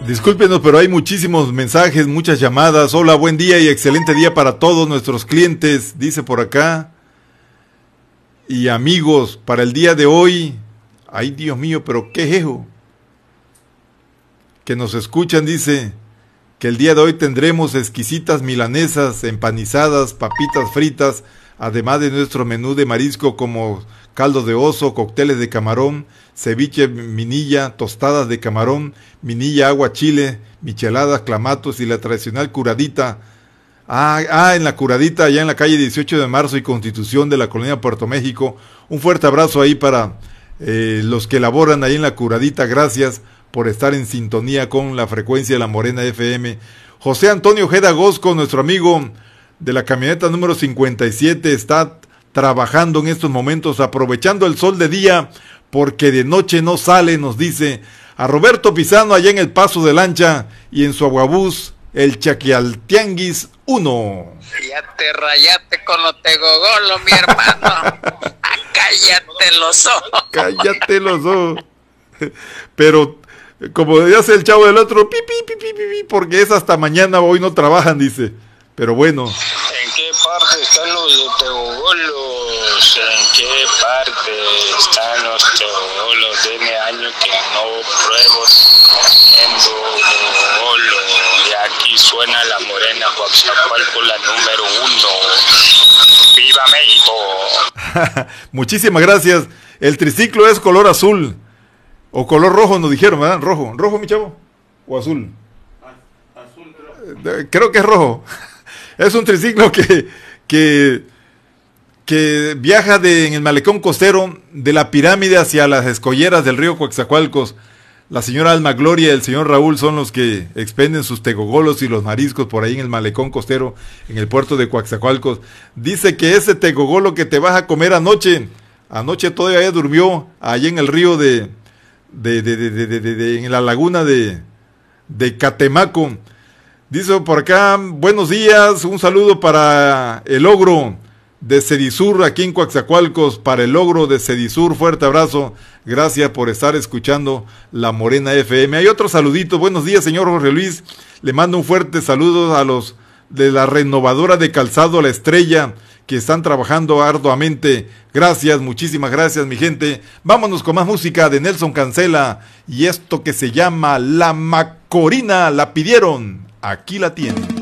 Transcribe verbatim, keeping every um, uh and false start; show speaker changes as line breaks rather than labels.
Discúlpenos, pero hay muchísimos mensajes, muchas llamadas. Hola, buen día y excelente día para todos nuestros clientes, dice por acá. Y amigos, para el día de hoy, ay Dios mío, pero qué es eso. Que nos escuchan, dice que el día de hoy tendremos exquisitas milanesas, empanizadas, papitas fritas, además de nuestro menú de marisco como caldo de oso, cócteles de camarón, ceviche, minilla, tostadas de camarón, minilla, agua chile, micheladas, clamatos y la tradicional curadita. Ah, ah, en la curadita, allá en la calle dieciocho de marzo y Constitución de la colonia Puerto México. Un fuerte abrazo ahí para eh, los que laboran ahí en la curadita. Gracias por estar en sintonía con la frecuencia de la Morena F M. José Antonio Ojeda Gosco, nuestro amigo de la camioneta número cincuenta y siete, está trabajando en estos momentos, aprovechando el sol de día, porque de noche no sale, nos dice. A Roberto Pisano, allá en el Paso de Lancha, y en su aguabús, el Chaquialtianguis uno.
Ya te rayaste con los tegogolos, mi hermano. Cállate los ojos.
Cállate los ojos. Pero, como dice el chavo del otro, pi, pi, pi, pi, pi, pi, porque es hasta mañana, hoy no trabajan, dice. Pero bueno.
¿En qué parte están los de Tegogolos? ¿En qué parte están los Tegogolos? Tiene años que no pruebo comiendo Tegogolo. Y aquí suena la Morena Coaxacualco, la número uno. ¡Viva México!
Muchísimas gracias. El triciclo es color azul. O color rojo, nos dijeron, ¿verdad? Rojo. ¿Rojo, mi chavo? ¿O azul?
Azul, creo.
Creo que es rojo. Es un triciclo que, que, que viaja de, en el malecón costero de la pirámide hacia las escolleras del río Coaxacualcos. La señora Alma Gloria y el señor Raúl son los que expenden sus tegogolos y los mariscos por ahí en el malecón costero, en el puerto de Coaxacualcos. Dice que ese tegogolo que te vas a comer anoche, anoche todavía durmió allá en el río de, de, de, de, de, de, de, de en la laguna de, de Catemaco. Dice por acá, buenos días, un saludo para el ogro de Cedisur aquí en Coaxacualcos, para el ogro de Cedisur, fuerte abrazo, gracias por estar escuchando la Morena F M. Hay otro saludito, buenos días señor Jorge Luis, le mando un fuerte saludo a los de la renovadora de calzado La Estrella, que están trabajando arduamente, gracias, muchísimas gracias mi gente. Vámonos con más música de Nelson Cancela, y esto que se llama La Macorina, la pidieron. Aquí la tienen.